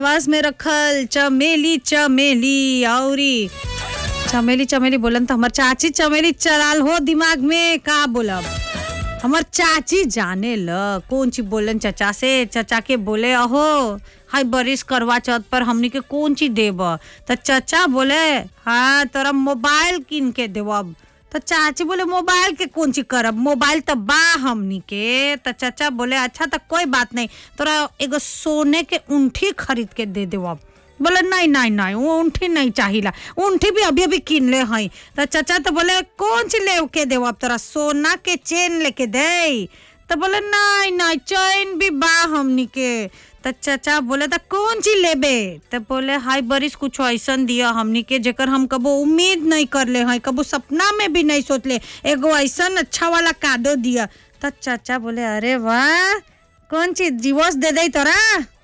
आवाज में रखल चमेली चमेली औरी चमेली चमेली बोलन तो हमर चाची चमेली चलाल हो दिमाग में का बोलब। हमर चाची जाने ल कौन चीज बोलन चाचा से। चाचा के बोले अहो हाय बरिस करवा चौथ पर हमनी के कौन चीज देब। तो चाचा बोले हाँ तोरा मोबाइल किन के देवब। तो चाची बोले मोबाइल के कौन चीज करब, मोबाइल तो बा हमनी के। तो चाचा बोले अच्छा तो कोई बात नहीं, तोरा एगो सोने के ऊँठी खरीद के दे देवब। बोले नहीं नहीं नहीं वो ऊँठी नहीं चाहिला, ऊँठी भी अभी अभी किन ले हई। तो चाचा तो बोले कौन सी ले के देव अब तोरा, सोना के चेन लेके दे। तो बोले नहीं नहीं चैन भी बा हमनी के। तो चाचा बोले तो कौन सी लेबे। तो बोले हाय बरिस कुछ ऐसा दिया हमनी के जेकर हम कबो उम्मीद नहीं कर ले हई, कबो सपना में भी नहीं सोच ले, एगो ऐसा अच्छा वाला कार्डो दिया। तो चाचा बोले अरे वाह कौन चीज जीवोस दे दे तोरा।